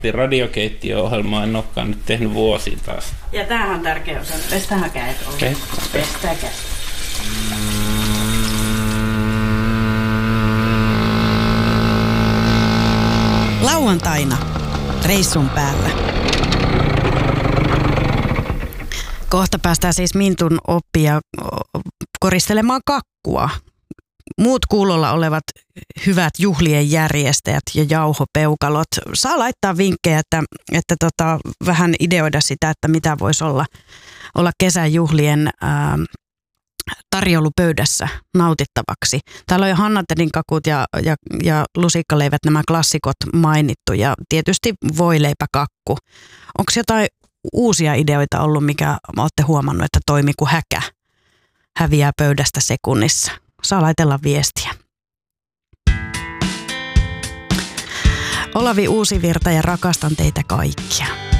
Radiokeittiö-ohjelmaa en olekaan nyt tehnyt vuosiin taas. Ja tämähän on tärkeä osa. Pestähän kädet ollut. Pestää kädet. Lauantaina reissun päällä. Kohta päästään siis Mintun oppia koristelemaan kakkua. Muut kuulolla olevat hyvät juhlien järjestäjät ja jauhopeukalot saa laittaa vinkkejä, että vähän ideoida sitä, että mitä voisi olla kesän juhlien tarjoulupöydässä nautittavaksi. Täällä on jo Hannatedin kakut ja lusikkaleivät, nämä klassikot mainittu ja tietysti voileipäkakku. Onko jotain uusia ideoita ollut, mikä olette huomannut, että toimii kuin häkä? Häviää pöydästä sekunnissa. Saa laitella viestiä. Olavi Uusivirta ja rakastan teitä kaikkia.